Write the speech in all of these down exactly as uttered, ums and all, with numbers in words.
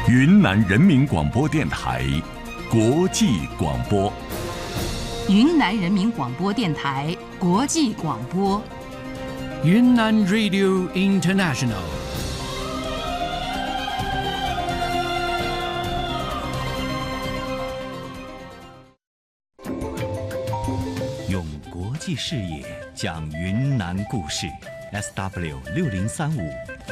云南人民广播电台国际广播。 云南人民广播电台国际广播。 云南 Radio International。 用国际视野讲云南故事 ，S W 六零三五。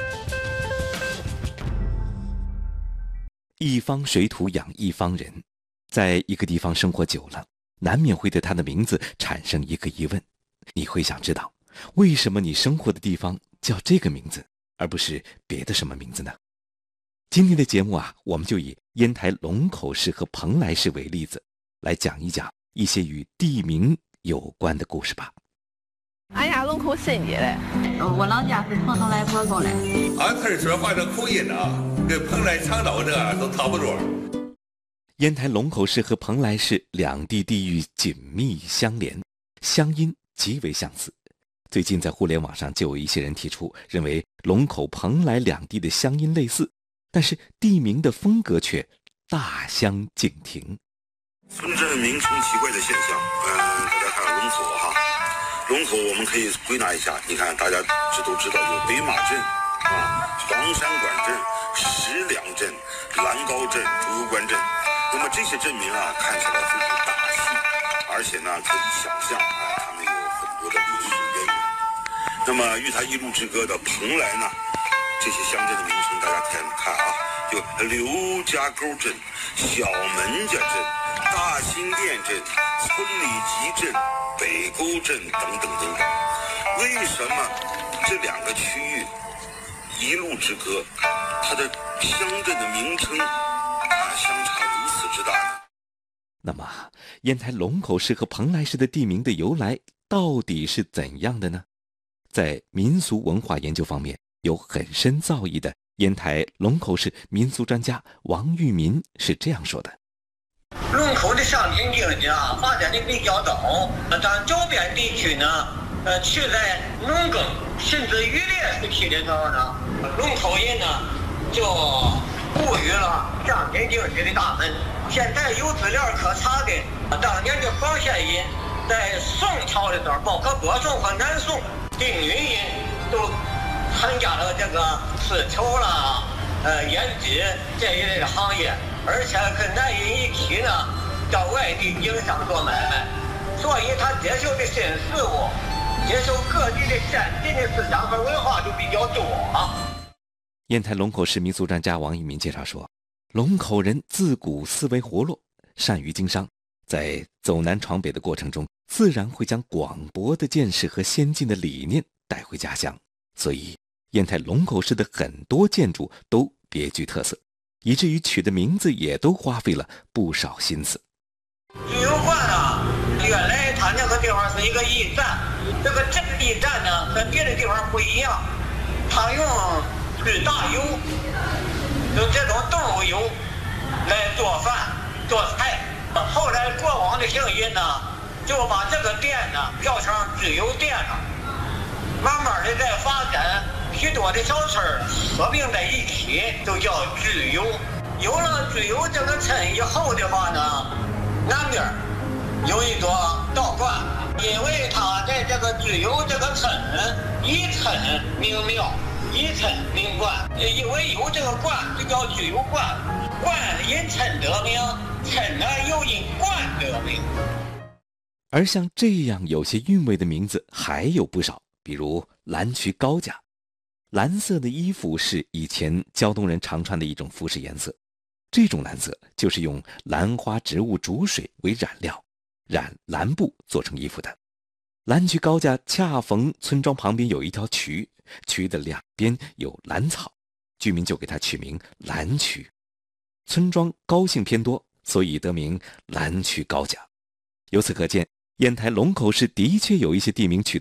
一方水土养一方人，在一个地方生活久了，难免会对他的名字产生一个疑问：你会想知道，为什么你生活的地方叫这个名字，而不是别的什么名字呢？今天的节目啊，我们就以烟台龙口市和蓬莱市为例子，来讲一讲一些与地名有关的故事吧。 俺家龙口沈家的， 我老家是蓬莱坡沟的。 俺词说话这口音啊，跟蓬莱长岛这都差不多。 烟台龙口市和蓬莱市两地地域紧密相连，乡音极为相似。最近在互联网上就有一些人提出，认为龙口、蓬莱两地的乡音类似，但是地名的风格却大相径庭。 村镇名称奇怪的现象，嗯、呃，大家看龙口哈，龙口我们可以归纳一下，你看大家这都知道有北马镇啊、黄山馆镇、石梁镇、兰高镇、竹游关镇。那么这些镇名啊，看起来非常大气，而且呢，可以想象啊，他们有很多的历史渊源。那么与它一路之隔的蓬莱呢，这些乡镇的名称大家看看啊，有刘家沟镇、小门家镇、大新店镇、村里集镇、北沟镇等等等等。为什么这两个区域一路之隔，它的乡镇的名称啊相差如此之大呢？ 那么，烟台龙口市和蓬莱市的地名的由来到底是怎样的呢？在民俗文化研究方面有很深造诣的烟台龙口市民俗专家王玉民是这样说的： 龙口的乡村经济啊发展的比较早，但周边地区呢，呃，却在农耕甚至渔猎时期的时候呢，龙口人呢就布于了乡村经济的大门。现在有资料可查的，当年的黄县人在宋朝的时候，包括北宋和南宋，丁允人都参加了这个丝绸啦、呃胭脂这一类的行业，而且跟男人一起呢到外地经商做买卖，所以他接受的新事物，接受各地的先进的思想和文化就比较多啊。 烟台龙口市民俗专家王一民介绍说，龙口人自古思维活络，善于经商，在走南闯北的过程中，自然会将广博的见识和先进的理念带回家乡，所以烟台龙口市的很多建筑都别具特色，以至于取的名字也都花费了不少心思。 旅游馆啊，原来它那个地方是一个驿站，这个这个驿站呢跟别的地方不一样，它用绿大油，用这种动物油来做饭做菜。后来国王的姓尹呢，就把这个店呢叫成脂油店了，慢慢的在发展，许多的小村合并在一起，都叫脂油。有了脂油这个村以后的话呢，南边有一座道观，因为它在这个脂油这个村以村名庙，以村名观，因为有这个观就叫脂油观，观因村得名，村呢又因观得名。 而像这样有些韵味的名字还有不少，比如蓝渠高家。蓝色的衣服是以前胶东人常穿的一种服饰颜色，这种蓝色就是用兰花植物煮水为染料，染蓝布做成衣服的。蓝渠高家恰逢村庄旁边有一条渠，渠的两边有兰草，居民就给它取名蓝渠。村庄高姓偏多，所以得名蓝渠高家。由此可见，烟台龙口市的确有一些地名取